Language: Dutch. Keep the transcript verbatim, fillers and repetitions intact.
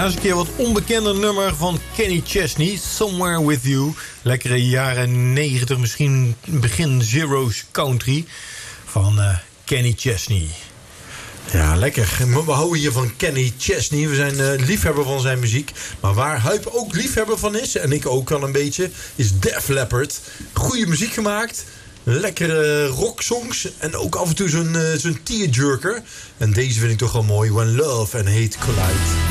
Eens een keer wat onbekender nummer van Kenny Chesney, Somewhere With You. Lekkere jaren negentig, misschien begin Zero's Country van uh, Kenny Chesney. Ja, lekker. We houden hier van Kenny Chesney. We zijn uh, liefhebber van zijn muziek. Maar waar Huip ook liefhebber van is, en ik ook al een beetje, is Def Leppard. Goede muziek gemaakt. Lekkere rocksongs. En ook af en toe zo'n, uh, zo'n tearjerker. En deze vind ik toch wel mooi. When Love and Hate Collide.